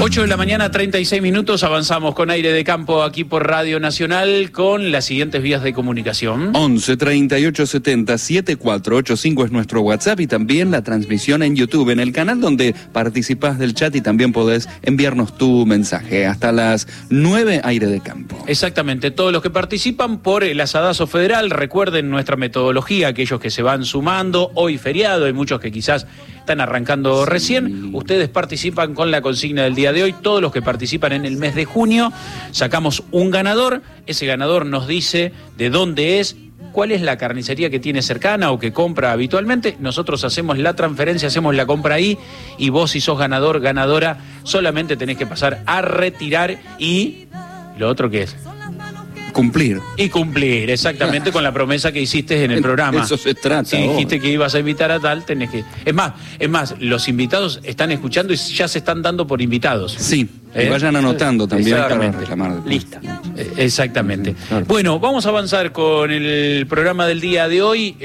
8 de la mañana, 36 minutos, avanzamos con Aire de Campo aquí por Radio Nacional con las siguientes vías de comunicación. 11 38 70 7485 es nuestro WhatsApp y también la transmisión en YouTube, en el canal donde participás del chat y también podés enviarnos tu mensaje. Hasta las 9, Aire de Campo. Exactamente, todos los que participan por el Asadazo Federal, recuerden nuestra metodología, aquellos que se van sumando, hoy feriado, hay muchos que quizás están arrancando recién, ustedes participan con la consigna del día de hoy, todos los que participan en el mes de junio, sacamos un ganador, ese ganador nos dice de dónde es, cuál es la carnicería que tiene cercana o que compra habitualmente, nosotros hacemos la transferencia, hacemos la compra ahí, y vos si sos ganador, ganadora, solamente tenés que pasar a retirar y lo otro que es cumplir. Y cumplir, exactamente, con la promesa que hiciste en el programa. Eso se trata. Si dijiste que ibas a invitar a tal, tenés que... Es más, los invitados están escuchando y ya se están dando por invitados. Sí, y vayan anotando también para reclamar. Lista. Exactamente. Claro. Bueno, vamos a avanzar con el programa del día de hoy,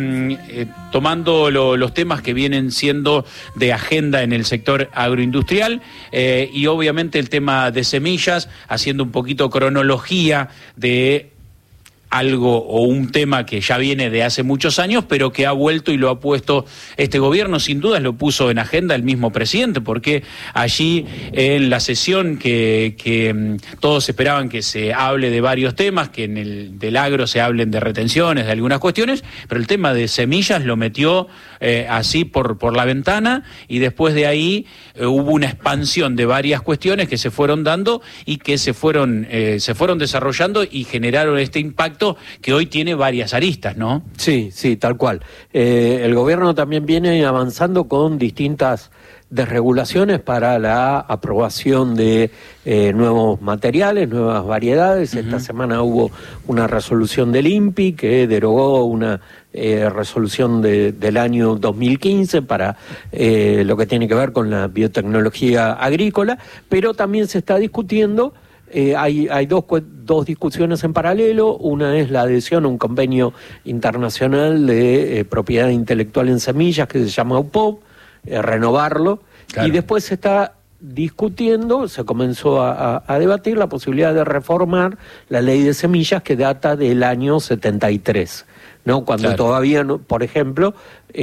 tomando los temas que vienen siendo de agenda en el sector agroindustrial y obviamente el tema de semillas, haciendo un poquito cronología de algo o un tema que ya viene de hace muchos años, pero que ha vuelto y lo ha puesto este gobierno, sin dudas lo puso en agenda el mismo presidente, porque allí en la sesión que todos esperaban que se hable de varios temas, que en el del agro se hablen de retenciones, de algunas cuestiones, pero el tema de semillas lo metió así por la ventana, y después de ahí hubo una expansión de varias cuestiones que se fueron dando y que se fueron desarrollando y generaron este impacto que hoy tiene varias aristas, ¿no? Sí, tal cual. El gobierno también viene avanzando con distintas desregulaciones para la aprobación de nuevos materiales, nuevas variedades. Esta semana hubo una resolución del INPI que derogó una resolución del año 2015 para lo que tiene que ver con la biotecnología agrícola, pero también se está discutiendo. Hay dos discusiones en paralelo. Una es la adhesión a un convenio internacional de propiedad intelectual en semillas que se llama UPOV, renovarlo, claro. Y después se está discutiendo, se comenzó a debatir la posibilidad de reformar la ley de semillas que data del año 73, ¿no? Cuando claro. Todavía, no, por ejemplo,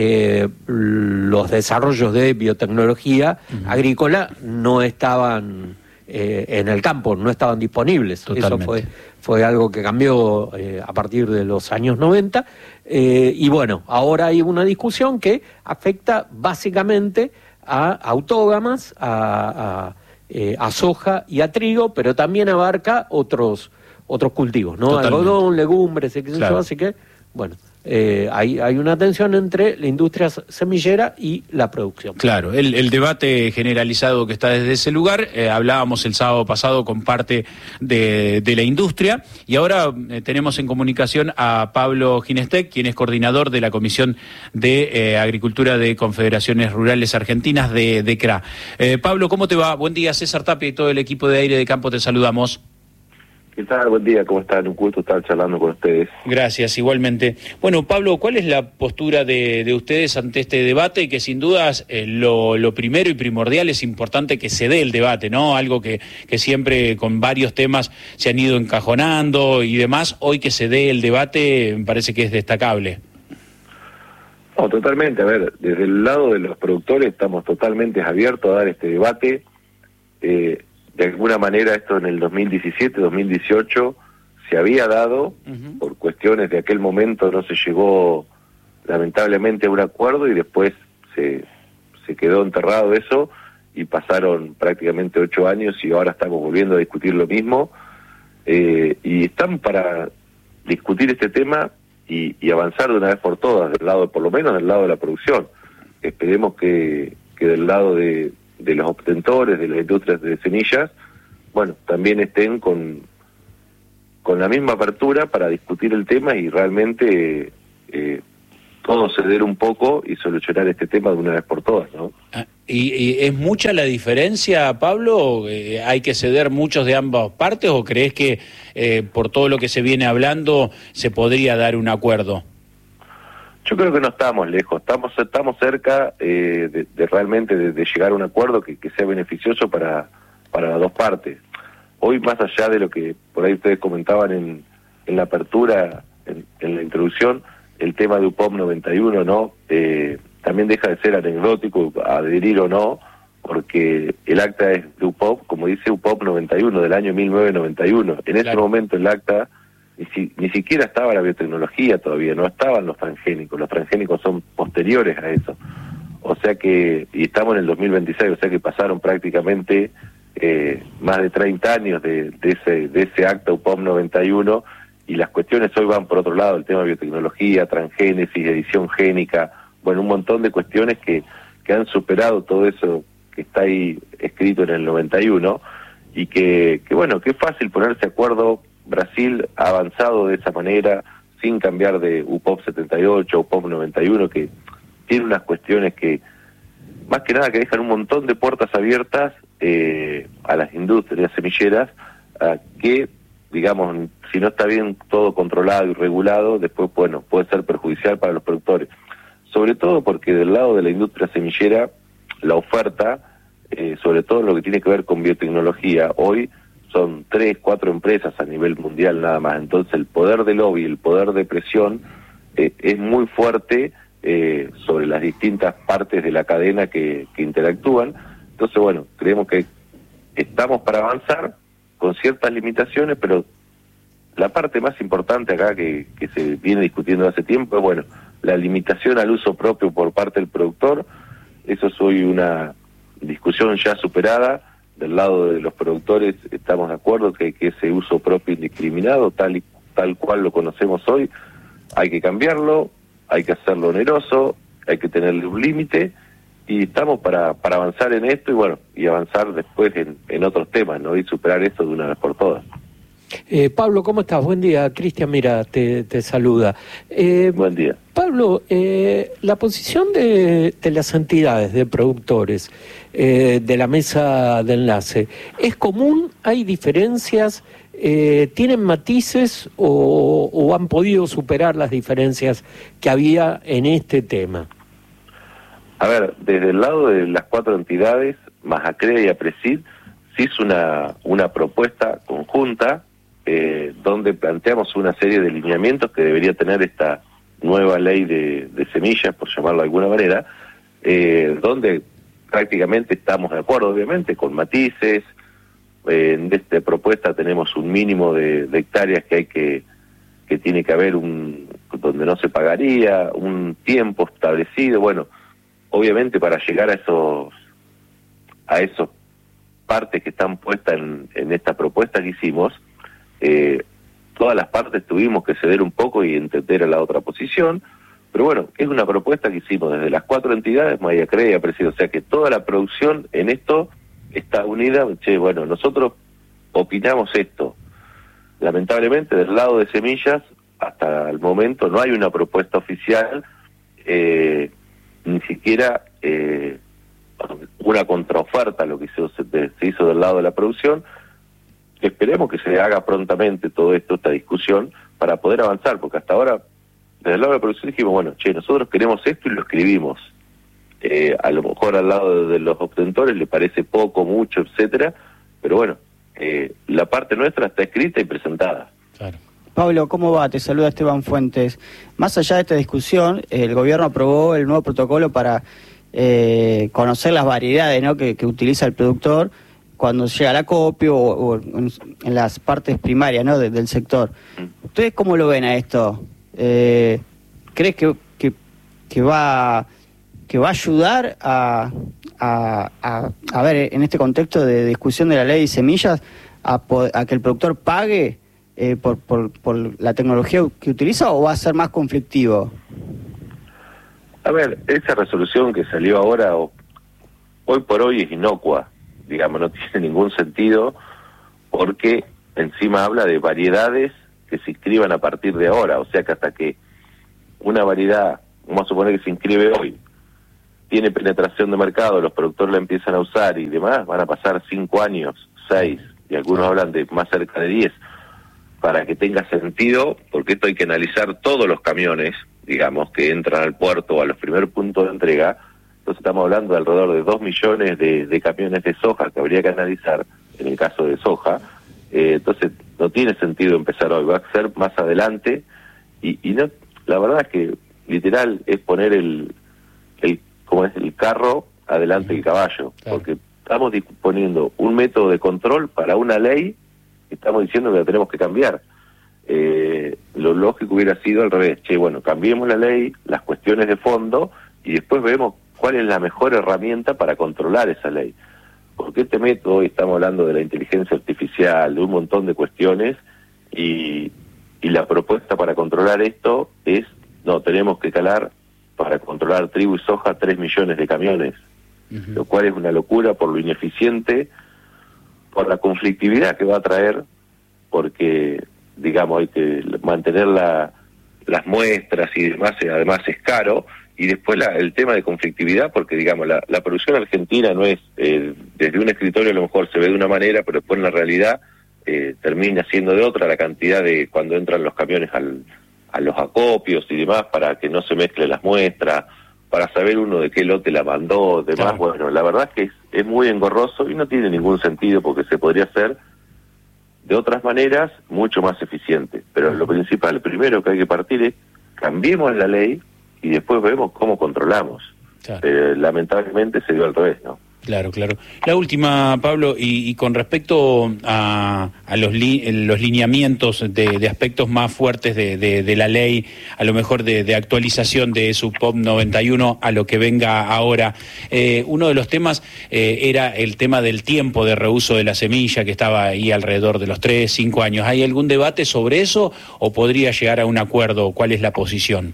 los desarrollos de biotecnología agrícola no estaban en el campo, no estaban disponibles. Totalmente. Eso fue algo que cambió a partir de los años 90 y bueno, ahora hay una discusión que afecta básicamente a autógamas, a soja y a trigo, pero también abarca otros cultivos, ¿no? Totalmente. Algodón, legumbres, claro. Así que, bueno, hay una tensión entre la industria semillera y la producción. Claro, el debate generalizado que está desde ese lugar, hablábamos el sábado pasado con parte de la industria, y ahora tenemos en comunicación a Pablo Ginestec, quien es coordinador de la Comisión de Agricultura de Confederaciones Rurales Argentinas de CRA. Pablo, ¿cómo te va? Buen día, César Tapia y todo el equipo de Aire de Campo te saludamos. ¿Qué tal? Buen día, ¿cómo están? Un gusto estar charlando con ustedes. Gracias, igualmente. Bueno, Pablo, ¿cuál es la postura de ustedes ante este debate? Y que sin dudas lo primero y primordial es importante que se dé el debate, ¿no? Algo que siempre con varios temas se han ido encajonando y demás. Hoy que se dé el debate me parece que es destacable. No, totalmente. A ver, desde el lado de los productores estamos totalmente abiertos a dar este debate. De alguna manera esto en el 2017, 2018 se había dado, por cuestiones de aquel momento no se llegó lamentablemente a un acuerdo y después se quedó enterrado eso y pasaron prácticamente 8 años y ahora estamos volviendo a discutir lo mismo y están para discutir este tema y avanzar de una vez por todas, del lado, por lo menos del lado de la producción. Esperemos que del lado de los obtentores, de las industrias de semillas, bueno, también estén con la misma apertura para discutir el tema y realmente todo ceder un poco y solucionar este tema de una vez por todas, ¿no? ¿Y es mucha la diferencia, Pablo? ¿Hay que ceder muchos de ambas partes o crees que por todo lo que se viene hablando se podría dar un acuerdo? Yo creo que no estamos lejos, estamos cerca de realmente de llegar a un acuerdo que sea beneficioso para para las dos partes. Hoy, más allá de lo que por ahí ustedes comentaban en la apertura, en la introducción, el tema de UPOP 91, ¿no? También deja de ser anecdótico, adherir o no, porque el acta es de UPOP, como dice UPOP 91, del año 1991. En ese momento el acta ni siquiera estaba la biotecnología todavía, no estaban los transgénicos son posteriores a eso. O sea que, y estamos en el 2026, o sea que pasaron prácticamente más de 30 años de ese acta UPOP 91, y las cuestiones hoy van por otro lado, el tema de biotecnología, transgénesis, edición génica, bueno, un montón de cuestiones que han superado todo eso que está ahí escrito en el 91, y que bueno, que es fácil ponerse de acuerdo. Brasil ha avanzado de esa manera, sin cambiar de UPOP 78, UPOP 91, que tiene unas cuestiones que, más que nada, que dejan un montón de puertas abiertas a las industrias semilleras, que, digamos, si no está bien todo controlado y regulado, después, bueno, puede ser perjudicial para los productores. Sobre todo porque del lado de la industria semillera, la oferta, sobre todo lo que tiene que ver con biotecnología, hoy son 3, 4 empresas a nivel mundial nada más. Entonces el poder de lobby, el poder de presión es muy fuerte sobre las distintas partes de la cadena que interactúan. Entonces, bueno, creemos que estamos para avanzar con ciertas limitaciones, pero la parte más importante acá que se viene discutiendo hace tiempo es, bueno, la limitación al uso propio por parte del productor. Eso es hoy una discusión ya superada. Del lado de los productores estamos de acuerdo que ese uso propio indiscriminado, tal cual lo conocemos hoy, hay que cambiarlo, hay que hacerlo oneroso, hay que tenerle un límite, y estamos para avanzar en esto, y bueno, y avanzar después en otros temas, ¿no? Y superar esto de una vez por todas. Pablo, ¿cómo estás? Buen día. Cristian, mira, te saluda. Buen día. Pablo, la posición de las entidades de productores de la mesa de enlace, ¿es común? ¿Hay diferencias? ¿Tienen matices o han podido superar las diferencias que había en este tema? A ver, desde el lado de las 4 entidades, más ACREA y APRESID, se hizo una propuesta conjunta donde planteamos una serie de lineamientos que debería tener esta nueva ley de semillas, por llamarlo de alguna manera, donde prácticamente estamos de acuerdo, obviamente, con matices. En esta propuesta tenemos un mínimo de hectáreas que tiene que haber donde no se pagaría, un tiempo establecido. Bueno, obviamente para llegar a esos partes que están puestas en esta propuesta que hicimos, todas las partes tuvimos que ceder un poco y entender a la otra posición, pero bueno, es una propuesta que hicimos desde las 4 entidades, Maya Crea y Apreciado, o sea que toda la producción en esto está unida. Bueno, nosotros opinamos esto. Lamentablemente del lado de semillas, hasta el momento no hay una propuesta oficial, ni siquiera una contraoferta a lo que se hizo del lado de la producción. Esperemos que se haga prontamente todo esto, esta discusión, para poder avanzar, porque hasta ahora, desde el lado de la producción dijimos, bueno, nosotros queremos esto y lo escribimos. A lo mejor al lado de los obtentores le parece poco, mucho, etcétera, pero bueno, la parte nuestra está escrita y presentada. Claro. Pablo, ¿cómo va? Te saluda Esteban Fuentes. Más allá de esta discusión, el gobierno aprobó el nuevo protocolo para conocer las variedades, ¿no?, que utiliza el productor cuando llega al acopio o en las partes primarias, ¿no?, del sector. ¿Ustedes cómo lo ven a esto? ¿Crees que va a ayudar a ver, en este contexto de discusión de la ley de semillas, a que el productor pague por la tecnología que utiliza, o va a ser más conflictivo? A ver, esa resolución que salió ahora, hoy por hoy es inocua, digamos, no tiene ningún sentido, porque encima habla de variedades que se inscriban a partir de ahora, o sea que hasta que una variedad, vamos a suponer que se inscribe hoy, tiene penetración de mercado, los productores la empiezan a usar y demás, van a pasar 5 años, 6, y algunos hablan de más cerca de 10, para que tenga sentido, porque esto hay que analizar todos los camiones, digamos, que entran al puerto o a los primeros puntos de entrega. Entonces estamos hablando de alrededor de 2 millones de camiones de soja que habría que analizar en el caso de soja. Entonces no tiene sentido empezar hoy, va a ser más adelante, y no, la verdad es que literal es poner el carro adelante del caballo, claro. Porque estamos disponiendo un método de control para una ley que estamos diciendo que la tenemos que cambiar. Lo lógico hubiera sido al revés, bueno, cambiemos la ley, las cuestiones de fondo, y después vemos cuál es la mejor herramienta para controlar esa ley. Porque este método, hoy estamos hablando de la inteligencia artificial, de un montón de cuestiones, y la propuesta para controlar esto es, no, tenemos que calar para controlar trigo y soja 3 millones de camiones, lo cual es una locura por lo ineficiente, por la conflictividad que va a traer, porque, digamos, hay que mantener las muestras y demás, además es caro, y después el tema de conflictividad, porque, digamos, la producción argentina no es, desde un escritorio a lo mejor se ve de una manera, pero después en la realidad termina siendo de otra, la cantidad de cuando entran los camiones a los acopios y demás, para que no se mezclen las muestras, para saber uno de qué lote la mandó, demás. Claro. Bueno, la verdad es que es muy engorroso y no tiene ningún sentido, porque se podría hacer de otras maneras mucho más eficiente. Pero lo principal, lo primero que hay que partir es cambiemos la ley y después vemos cómo controlamos. Claro. Lamentablemente se dio al revés, ¿no? Claro, claro. La última, Pablo, y con respecto a los lineamientos de aspectos más fuertes de la ley, a lo mejor de actualización de su POP 91 a lo que venga ahora, uno de los temas era el tema del tiempo de reuso de la semilla, que estaba ahí alrededor de los 3, 5 años. ¿Hay algún debate sobre eso o podría llegar a un acuerdo? ¿Cuál es la posición?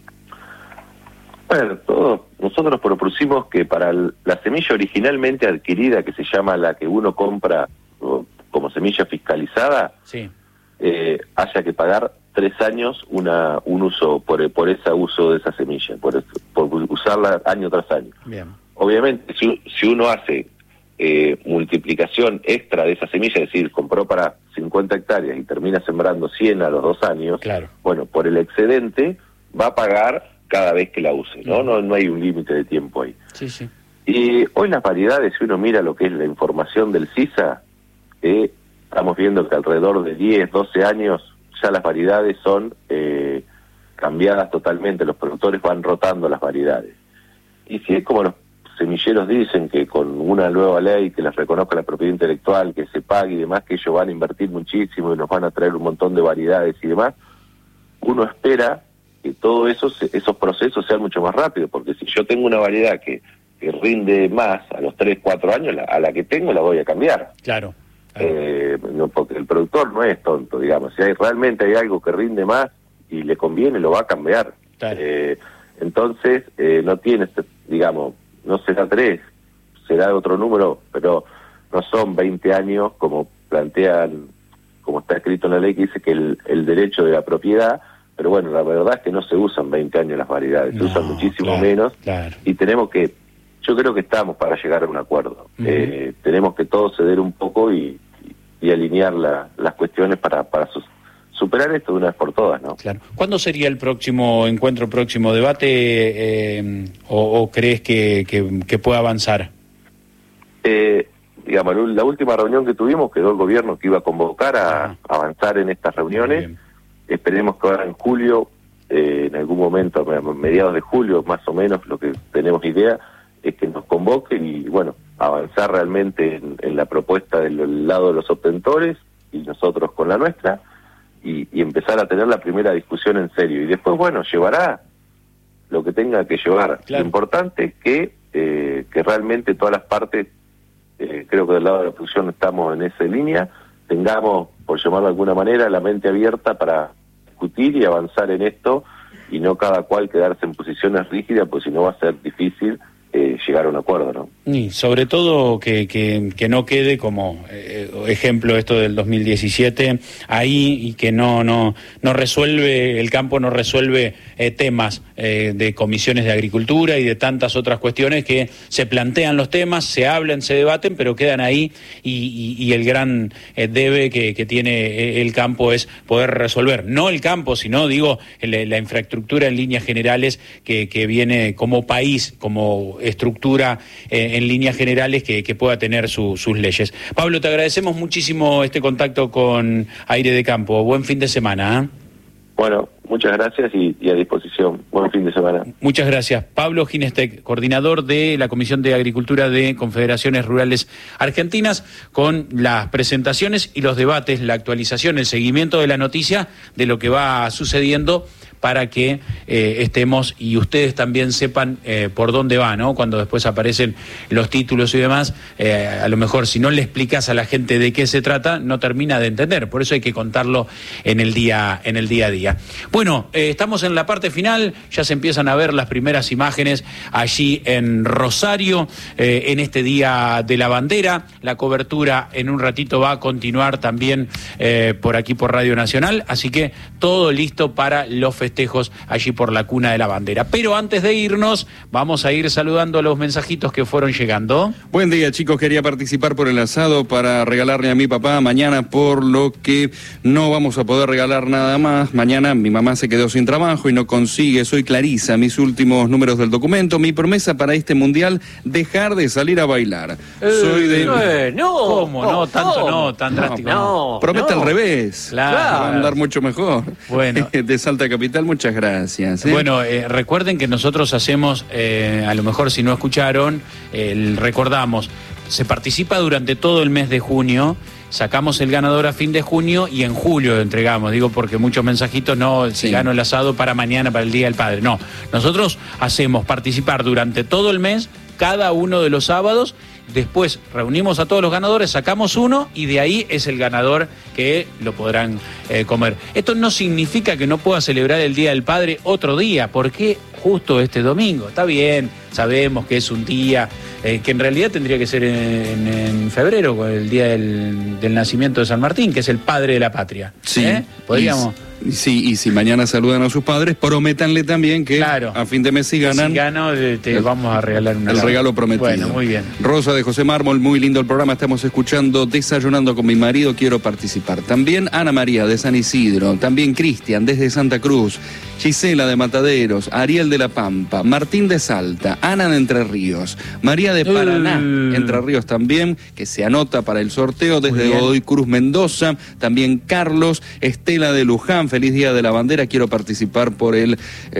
Bueno, nosotros propusimos que para la semilla originalmente adquirida, que se llama la que uno compra como semilla fiscalizada, sí, haya que pagar 3 años un uso por ese uso de esa semilla, por usarla año tras año. Bien. Obviamente, si uno hace multiplicación extra de esa semilla, es decir, compró para 50 hectáreas y termina sembrando 100 a los 2 años, claro, bueno, por el excedente va a pagar cada vez que la use, ¿no? No hay un límite de tiempo ahí. Sí, sí. Y hoy las variedades, si uno mira lo que es la información del CISA, estamos viendo que alrededor de 10, 12 años ya las variedades son cambiadas totalmente, los productores van rotando las variedades. Y si es como los semilleros dicen, que con una nueva ley que les reconozca la propiedad intelectual, que se pague y demás, que ellos van a invertir muchísimo y nos van a traer un montón de variedades y demás, uno espera que todo esos procesos sean mucho más rápidos, porque si yo tengo una variedad que rinde más a los 3, 4 años, a la que tengo la voy a cambiar. Claro. No, porque el productor no es tonto, digamos. Si realmente hay algo que rinde más y le conviene, lo va a cambiar. Claro. Entonces, no tiene, digamos, no será 3, será otro número, pero no son 20 años como plantean, como está escrito en la ley, que dice que el derecho de la propiedad. Pero bueno, la verdad es que no se usan 20 años las variedades, se usan muchísimo menos, claro. Y yo creo que estamos para llegar a un acuerdo. Tenemos que todos ceder un poco y alinear las cuestiones para superar esto de una vez por todas, ¿no? Claro. ¿Cuándo sería el próximo encuentro, próximo debate, o crees que pueda avanzar? Digamos, la última reunión que tuvimos quedó el gobierno que iba a convocar a avanzar en estas reuniones. Esperemos que ahora en julio, en algún momento, a mediados de julio más o menos, lo que tenemos idea es que nos convoquen y, bueno, avanzar realmente en la propuesta del lado de los obtentores y nosotros con la nuestra, y empezar a tener la primera discusión en serio. Y después, bueno, llevará lo que tenga que llevar. Claro. Lo importante es que realmente todas las partes, creo que del lado de la producción estamos en esa línea, tengamos, por llamarlo de alguna manera, la mente abierta para discutir y avanzar en esto, y no cada cual quedarse en posiciones rígidas, pues si no va a ser difícil llegar a un acuerdo, ¿no? Y sobre todo que no quede como ejemplo esto del 2017 ahí, y que no resuelve, el campo no resuelve temas de comisiones de agricultura y de tantas otras cuestiones que se plantean los temas, se hablan, se debaten, pero quedan ahí, y el gran debe que tiene el campo es poder resolver, no el campo, sino, digo, la infraestructura en líneas generales que viene como país, como estructura en líneas generales que pueda tener sus leyes. Pablo, te agradecemos muchísimo este contacto con Aire de Campo. Buen fin de semana. Bueno, muchas gracias y a disposición. Buen fin de semana. Muchas gracias. Pablo Ginestec, coordinador de la Comisión de Agricultura de Confederaciones Rurales Argentinas, con las presentaciones y los debates, la actualización, el seguimiento de la noticia de lo que va sucediendo para que estemos y ustedes también sepan por dónde va, ¿no? Cuando después aparecen los títulos y demás, a lo mejor si no le explicas a la gente de qué se trata, no termina de entender. Por eso hay que contarlo en el día a día. Bueno, estamos en la parte final, ya se empiezan a ver las primeras imágenes allí en Rosario, en este Día de la Bandera. La cobertura en un ratito va a continuar también por aquí por Radio Nacional, así que todo listo para los festejos allí por la cuna de la bandera. Pero antes de irnos, vamos a ir saludando a los mensajitos que fueron llegando. Buen día, chicos, quería participar por el asado para regalarle a mi papá mañana, por lo que no vamos a poder regalar nada más. Mañana mi mamá se quedó sin trabajo y no consigue. Soy Clarisa, mis últimos números del documento. Mi promesa para este mundial, dejar de salir a bailar. Soy de... ¿Cómo? No, tanto no, tan drástico. No, promete al revés. Claro. Va a andar mucho mejor. Bueno. De Salta Capital, muchas gracias. Bueno, recuerden que nosotros hacemos, a lo mejor si no escucharon, recordamos, se participa durante todo el mes de junio, sacamos el ganador a fin de junio y en julio lo entregamos, digo porque muchos mensajitos, no, si gano el asado para mañana, para el Día del Padre, no, nosotros hacemos participar durante todo el mes, cada uno de los sábados. Después reunimos a todos los ganadores, sacamos uno y de ahí es el ganador que lo podrán comer. Esto no significa que no pueda celebrar el Día del Padre otro día. ¿Por qué justo este domingo? Está bien, sabemos que es un día que en realidad tendría que ser en febrero, el día del nacimiento de San Martín, que es el padre de la patria. Sí. Podríamos... Sí, y si mañana saludan a sus padres, prométanle también que a fin de mes si ganan... Si gano, te vamos a regalar el regalo prometido. Bueno, muy bien. Rosa de José Mármol, muy lindo el programa, estamos escuchando Desayunando con mi marido, quiero participar. También Ana María de San Isidro, también Cristian desde Santa Cruz, Gisela de Mataderos, Ariel de La Pampa, Martín de Salta, Ana de Entre Ríos, María de Paraná, Entre Ríos también, que se anota para el sorteo desde Godoy Cruz Mendoza, también Carlos, Estela de Luján, feliz Día de la Bandera, quiero participar por el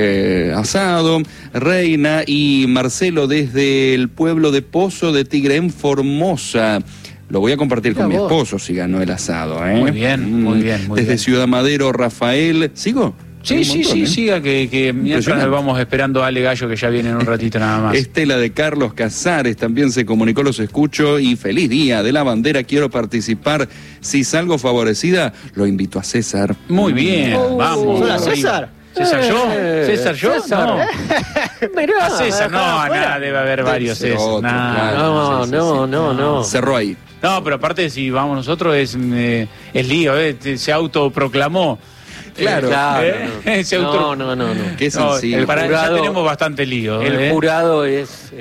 asado, Reina y Marcelo desde el pueblo de Pozo de Tigre en Formosa. Lo voy a compartir con mi esposo si ganó el asado. Muy bien, muy bien. Desde Ciudad Madero, Rafael. ¿Sigo? Sí, siga, que mientras vamos esperando a Ale Gallo, que ya viene en un ratito nada más. Estela de Carlos Casares también se comunicó, los escucho, y feliz Día de la Bandera, quiero participar. Si salgo favorecida, lo invito a César. Muy bien, vamos. Hola, César. ¿César yo? ¿César yo? César. No. Mirá, A César, nada, debe haber varios César. No. Cerró ahí. No, pero aparte si vamos nosotros es lío, se autoproclamó. Claro. No. Qué sencillo. Ya tenemos bastante lío. El jurado es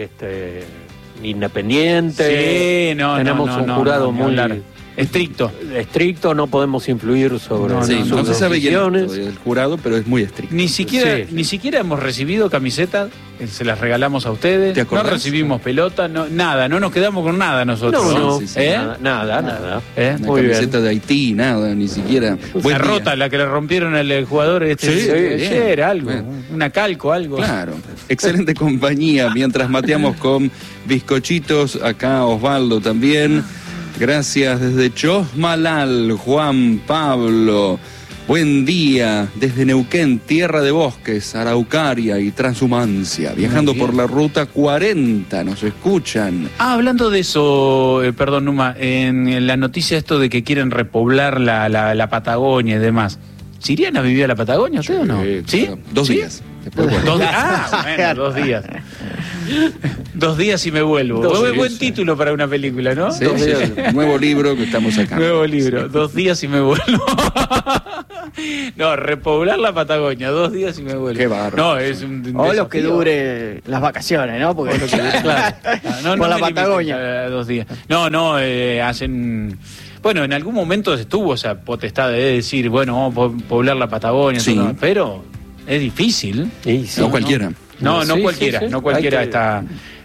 independiente. Sí, tenemos un jurado muy estricto, no podemos influir sobre no se sabe decisiones. el jurado, pero es muy estricto. Ni siquiera hemos recibido camisetas, se las regalamos a ustedes. ¿Te acordás? No recibimos pelota, nada, no nos quedamos con nada nosotros. Nada. Una camiseta de Haití, nada, ni siquiera. La rota, la que le rompieron al jugador ayer, algo, una calco, algo. Claro, excelente compañía, mientras mateamos con bizcochitos, acá Osvaldo también. Gracias desde Chosmalal, Juan Pablo. Buen día desde Neuquén, tierra de bosques, araucaria y transhumancia. Viajando por la ruta 40, nos escuchan. Hablando de eso, perdón Numa, en la noticia esto de que quieren repoblar la Patagonia y demás. ¿Se irían a vivir a la Patagonia ustedes o no? ¿Sí? Claro. 2 días. Después, bueno. 2 días. 2 días y me vuelvo. Buen título para una película, ¿no? Sí, nuevo libro que estamos sacando. Nuevo libro, 2 días y me vuelvo. No, repoblar la Patagonia, 2 días y me vuelvo. Qué bárbaro. No, es un o lo que dure las vacaciones, ¿no? Porque claro. Por la Patagonia. 2 días. No, hacen... Bueno, en algún momento estuvo esa potestad de decir, bueno, vamos a poblar la Patagonia, todo, pero es difícil. No cualquiera. No cualquiera está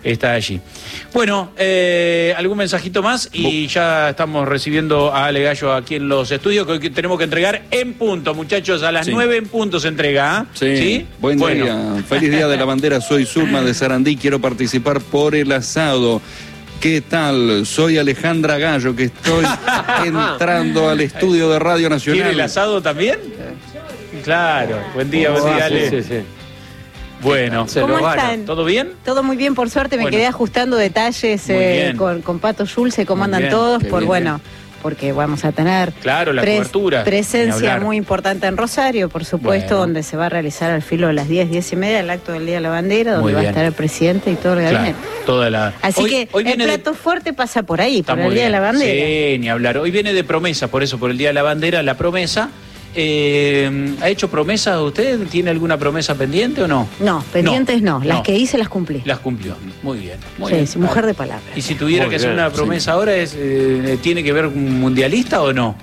está allí. Bueno, algún mensajito más y ya estamos recibiendo a Ale Gallo aquí en los estudios, que hoy tenemos que entregar en punto, muchachos, a las 9 en punto se entrega. Sí. Buen día. Feliz Día de la Bandera. Soy Zulma de Sarandí, quiero participar por el asado. ¿Qué tal? Soy Alejandra Gallo, que estoy entrando al estudio de Radio Nacional. ¿Quiere el asado también? Claro. Buen día, Ale. Sí. Bueno, ¿Cómo están? ¿Todo bien? Todo muy bien, por suerte. Me quedé ajustando detalles con Pato Schulze, cómo andan todos, porque vamos a tener la cobertura. Presencia muy importante en Rosario, por supuesto, donde se va a realizar al filo de las 10:30 el acto del Día de la Bandera, donde va a estar el presidente y todo el gabinete. Así que hoy el plato fuerte pasa por ahí, por el Día de la Bandera. Sí, ni hablar. Hoy viene de promesa, por eso, por el Día de la Bandera, la promesa. ¿Ha hecho promesas usted? ¿Tiene alguna promesa pendiente o no? No, pendientes no. Las que hice las cumplí. Las cumplió. Muy bien. Sí, mujer de palabra. Y si tuviera que hacer una promesa ahora, ¿tiene que ver un mundialista o no?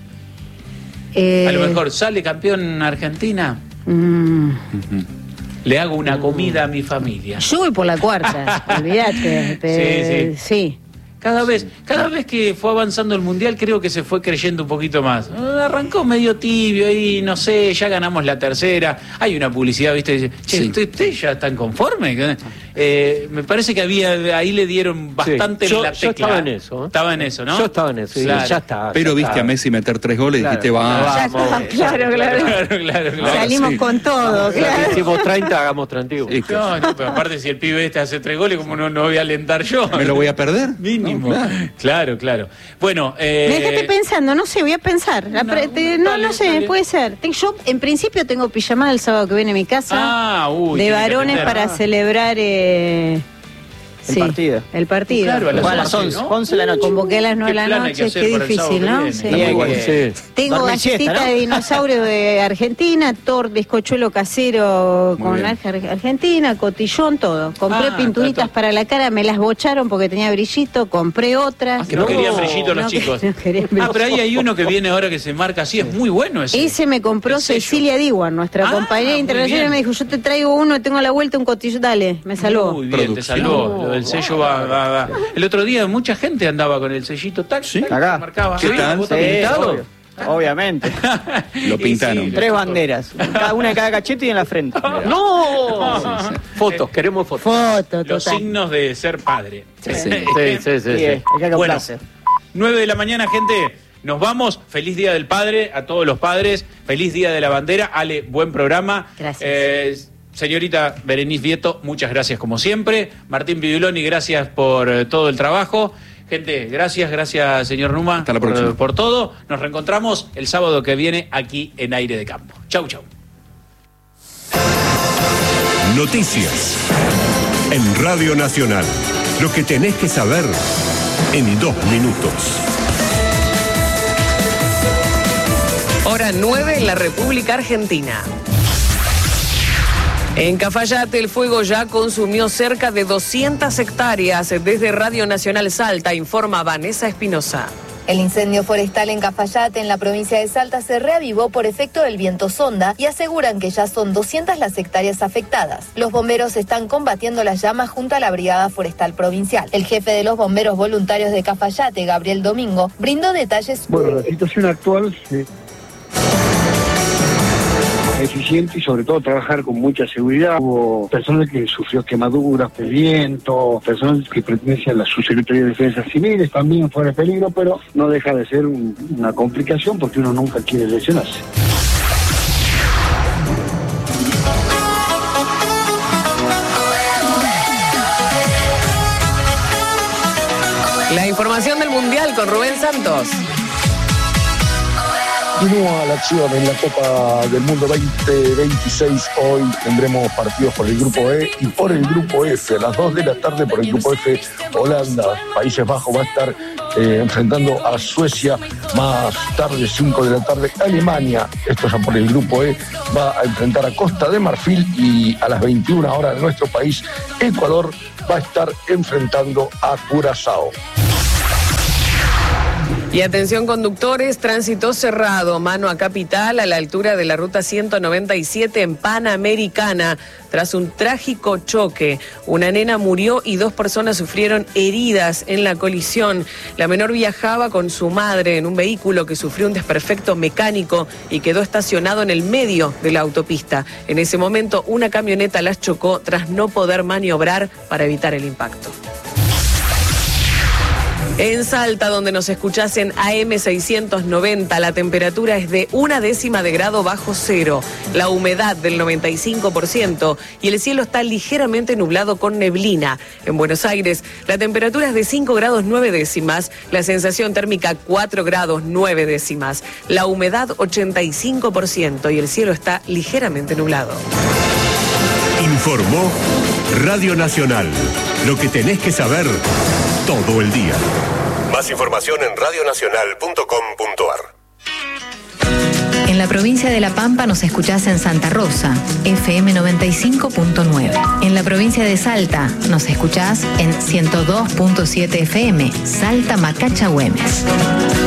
A lo mejor, ¿sale campeón Argentina? Le hago una comida a mi familia. Yo voy por la cuarta, olvídate. Sí. Cada vez que fue avanzando el Mundial, creo que se fue creyendo un poquito más. Arrancó medio tibio ahí, no sé, ya ganamos la tercera. Hay una publicidad, ¿viste? Dice, ¿ustedes ya están conformes? Me parece que ahí le dieron bastante en la tecla. Yo estaba en eso. Estaba en eso, ¿no? Yo estaba en eso, ya está. Pero viste a Messi meter 3 goles y dijiste, vamos. Claro. Salimos con todo, claro. Hicimos 30, hagamos 31. No, pero aparte si el pibe hace 3 goles, ¿cómo no voy a alentar yo? ¿Me lo voy a perder? Mínimo. Claro. Bueno, me dejaste pensando, no sé, voy a pensar. No sé, puede ser. Yo, en principio, tengo pijamada el sábado que viene a mi casa. De varones para celebrar. El partido. Claro, a las 11 de la noche. Convoqué a las 9 de la noche, qué difícil, ¿no? Tengo galletita de dinosaurio de Argentina, bizcochuelo casero con Argentina, cotillón, todo. Compré pinturitas para la cara, me las bocharon porque tenía brillito, compré otras. Que no querían brillito los chicos. Pero ahí hay uno que viene ahora que se marca así, es muy bueno ese. Ese me compró Cecilia Diwan, nuestra compañera internacional, me dijo, yo te traigo uno, tengo a la vuelta un cotillón, dale, me salvó. Muy bien, te salvó. El sello va. El otro día mucha gente andaba con el sellito taxi. Acá. Marcaba. ¿Qué tal? Pintado. Obviamente. Lo pintaron. 3 banderas. Una en cada cachete y en la frente. ¡No! Fotos, queremos fotos. Los signos de ser padre. Sí. Hay que acoplarse. 9 de la mañana, gente. Nos vamos. Feliz Día del Padre a todos los padres. Feliz Día de la Bandera. Ale, buen programa. Gracias. Señorita Berenice Vieto, muchas gracias como siempre. Martín Piduloni, gracias por todo el trabajo. Gente, gracias señor Numa. Hasta la próxima. Por todo. Nos reencontramos el sábado que viene aquí en Aire de Campo. Chau. Noticias en Radio Nacional. Lo que tenés que saber en 2 minutos. Hora 9 en la República Argentina. En Cafayate el fuego ya consumió cerca de 200 hectáreas. Desde Radio Nacional Salta informa Vanessa Espinosa. El incendio forestal en Cafayate, en la provincia de Salta, se reavivó por efecto del viento sonda y aseguran que ya son 200 las hectáreas afectadas. Los bomberos están combatiendo las llamas junto a la Brigada Forestal Provincial. El jefe de los bomberos voluntarios de Cafayate, Gabriel Domingo, brindó detalles. Bueno, la situación actual eficiente y sobre todo trabajar con mucha seguridad. Hubo personas que sufrió quemaduras de viento, personas que pertenecen a la Subsecretaría de Defensa Civiles, también fuera de peligro, pero no deja de ser una complicación porque uno nunca quiere lesionarse. La información del Mundial con Rubén Santos. Continúa la acción en la Copa del Mundo 2026. Hoy tendremos partidos por el Grupo E y por el Grupo F. A las 2 de la tarde por el Grupo F, Holanda, Países Bajos va a estar enfrentando a Suecia. Más tarde, 5 de la tarde, Alemania, esto ya por el Grupo E, va a enfrentar a Costa de Marfil y a las 21 horas de nuestro país, Ecuador va a estar enfrentando a Curazao. Y atención conductores, tránsito cerrado, mano a Capital, a la altura de la ruta 197 en Panamericana. Tras un trágico choque, una nena murió y 2 personas sufrieron heridas en la colisión. La menor viajaba con su madre en un vehículo que sufrió un desperfecto mecánico y quedó estacionado en el medio de la autopista. En ese momento, una camioneta las chocó tras no poder maniobrar para evitar el impacto. En Salta, donde nos escuchás en AM 690, la temperatura es de 0,1 grado bajo cero, la humedad del 95% y el cielo está ligeramente nublado con neblina. En Buenos Aires, la temperatura es de 5 grados 9 décimas, la sensación térmica 4 grados 9 décimas, la humedad 85% y el cielo está ligeramente nublado. Informó Radio Nacional. Lo que tenés que saber todo el día. Más información en radionacional.com.ar. En la provincia de La Pampa nos escuchás en Santa Rosa, FM 95.9. En la provincia de Salta nos escuchás en 102.7 FM, Salta Macacha Güemes.